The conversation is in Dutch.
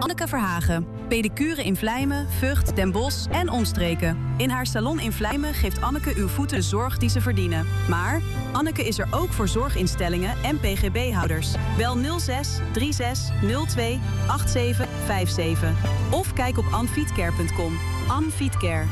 Anneke Verhagen. Pedicure in Vlijmen, Vught, Den Bosch en omstreken. In haar salon in Vlijmen geeft Anneke uw voeten de zorg die ze verdienen. Maar Anneke is er ook voor zorginstellingen en PGB-houders. Bel 06 36 02 87 57. Of kijk op anfietcare.com. Anfietcare.